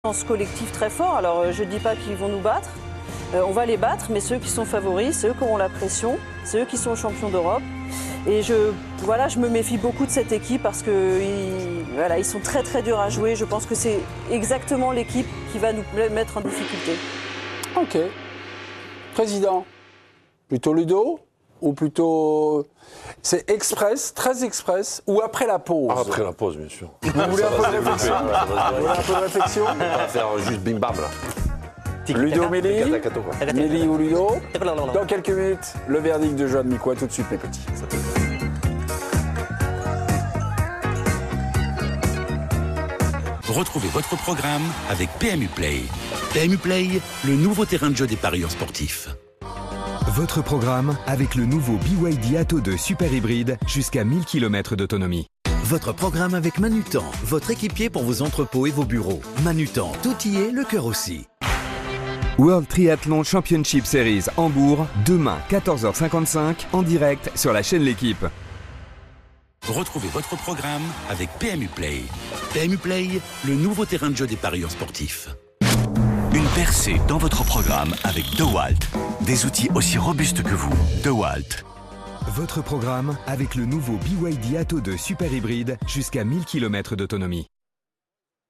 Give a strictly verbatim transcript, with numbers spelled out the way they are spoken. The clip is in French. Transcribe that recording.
Sens collectif très fort, alors euh, je ne dis pas qu'ils vont nous battre, euh, on va les battre, mais ceux qui sont favoris, ceux qui auront la pression, ceux qui sont champions d'Europe. Et je, voilà, je me méfie beaucoup de cette équipe parce qu'ils voilà, ils sont très très durs à jouer. Je pense que c'est exactement l'équipe qui va nous mettre en difficulté. Ok. Président, plutôt Ludo ou plutôt... C'est express, très express, ou après la pause? Ah, après la pause, bien sûr. Vous voulez un peu de réflexion? Vous voulez un peu de réflexion? On va faire juste bim bam là. Ludo, Mélie? Tacatacato, quoi. Mélie ou Ludo? Dans quelques minutes, le verdict de Joan Mikois. Tout de suite, mes petits. Retrouvez votre programme avec P M U Play. P M U Play, le nouveau terrain de jeu des paris sportifs. Votre programme avec le nouveau B Y D Atto deux Super Hybride jusqu'à mille kilomètres d'autonomie. Votre programme avec Manutan, votre équipier pour vos entrepôts et vos bureaux. Manutan, tout y est, le cœur aussi. World Triathlon Championship Series Hambourg, demain quatorze heures cinquante-cinq, en direct sur la chaîne L'Équipe. Retrouvez votre programme avec P M U Play. P M U Play, le nouveau terrain de jeu des paris sportifs. Une percée dans votre programme avec DeWalt. Des outils aussi robustes que vous. DeWalt. Votre programme avec le nouveau B Y D Atto deux Super Hybride jusqu'à mille kilomètres d'autonomie.